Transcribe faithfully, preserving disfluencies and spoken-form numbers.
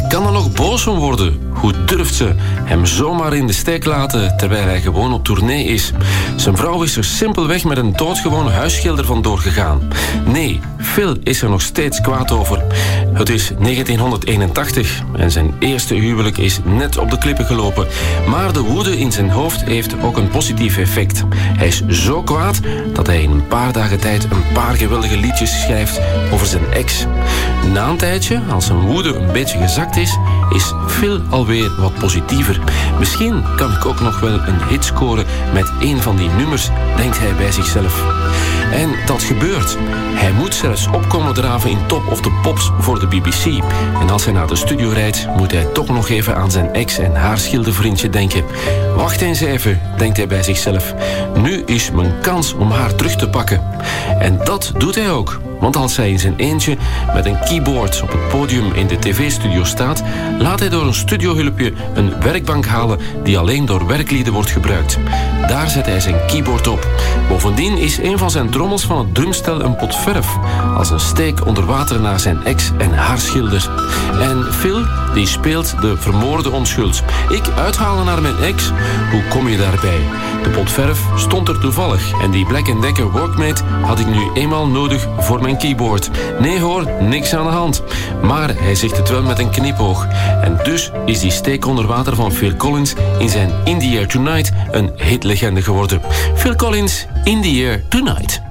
kan er nog boos om worden. Hoe durft ze hem zomaar in de steek laten terwijl hij gewoon op tournee is? Zijn vrouw is er simpelweg met een doodgewone huisschilder vandoor gegaan. Nee, Phil is er nog steeds kwaad over. Het is negentienhonderdeenentachtig en zijn eerste huwelijk is net op de klippen gelopen. Maar de woede in zijn hoofd heeft ook een positief effect. Hij is zo kwaad dat hij in een paar dagen tijd een paar geweldige liedjes schrijft over zijn ex. Na een tijdje, als zijn woede een beetje gezakt is, is Phil alweer wat positiever. Misschien kan ik ook nog wel een hit scoren met een van die nummers, denkt hij bij zichzelf. En dat gebeurt. Hij moet zelfs opkomen draven in Top of the Pops voor de B B C. En als hij naar de studio rijdt, moet hij toch nog even aan zijn ex en haar schildervriendje denken. Wacht eens even, denkt hij bij zichzelf. Nu is mijn kans om haar terug te pakken. En dat doet hij ook. Want als hij in zijn eentje met een keyboard op het podium in de tv-studio staat, laat hij door een studiohulpje een werkbank halen die alleen door werklieden wordt gebruikt. Daar zet hij zijn keyboard op. Bovendien is een van zijn trommels van het drumstel een pot verf, als een steek onder water naar zijn ex en haar schilder. En Phil, die speelt de vermoorde onschuld. Ik uithalen naar mijn ex? Hoe kom je daarbij? De pot verf stond er toevallig en die Black and Decker Workmate had ik nu eenmaal nodig voor mijn keyboard. Nee hoor, niks aan de hand. Maar hij zegt het wel met een knipoog. En dus is die steek onder water van Phil Collins in zijn In the Air Tonight een hitlegende geworden. Phil Collins, In the Air Tonight.